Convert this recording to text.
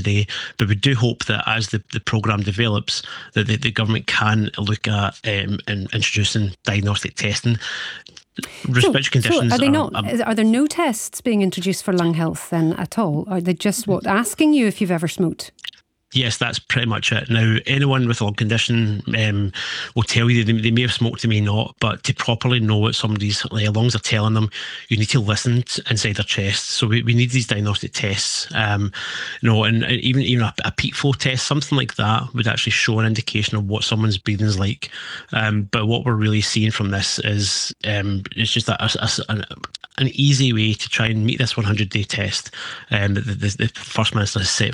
today. But we do hope that as the programme develops, that the government can look at introducing diagnostic testing. Respiratory conditions. Are there no tests being introduced for lung health then at all? Are they just asking you if you've ever smoked? Yes, that's pretty much it. Now, anyone with a lung condition will tell you they may have smoked, they may not, but to properly know what somebody's lungs are telling them, you need to listen inside their chest. So we need these diagnostic tests, and even a peak flow test, something like that would actually show an indication of what someone's breathing is like. But what we're really seeing from this is it's just an easy way to try and meet this 100-day test that the First Minister has set